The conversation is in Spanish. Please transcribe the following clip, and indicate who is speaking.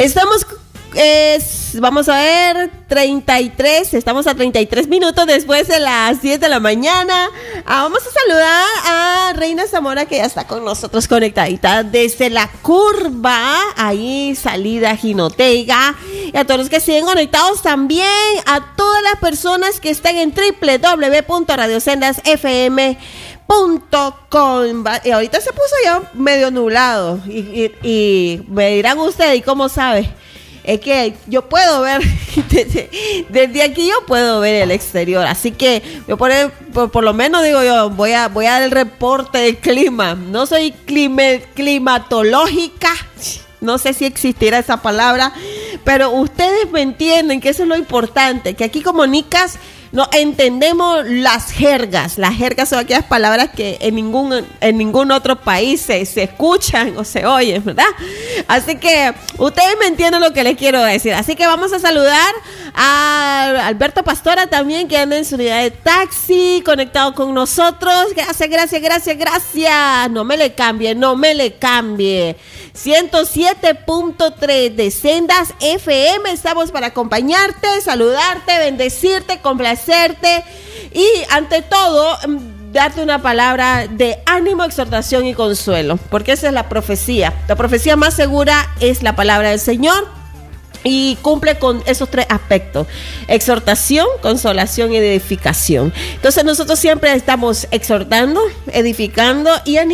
Speaker 1: Vamos a ver, estamos a 33 minutos después de las 10 de la mañana. Vamos a saludar a Reina Zamora, que ya está con nosotros conectadita desde la curva, ahí salida Jinotega. Y a todos los que siguen conectados también, a todas las personas que están en www.radiosendasfm.com. Y ahorita se puso ya medio nublado y me dirán ustedes, ¿y cómo sabe? Es que yo puedo ver, desde aquí yo puedo ver el exterior, así que yo por lo menos digo yo, voy a dar el reporte del clima. No soy climatológica, no sé si existirá esa palabra, pero ustedes me entienden que eso es lo importante, que aquí como nicas no entendemos las jergas. Las jergas son aquellas palabras que en ningún otro país se escuchan o se oyen, ¿verdad? Así que ustedes me entienden lo que les quiero decir. Así que vamos a saludar a Alberto Pastora también, que anda en su unidad de taxi, conectado con nosotros. Gracias. No me le cambie. 107.3 de Sendas FM. Estamos para acompañarte, saludarte, bendecirte, complacerte y ante todo darte una palabra de ánimo, exhortación y consuelo, porque esa es la profecía. La profecía más segura es la palabra del Señor y cumple con esos tres aspectos: exhortación, consolación y edificación. Entonces nosotros siempre estamos exhortando, edificando y animando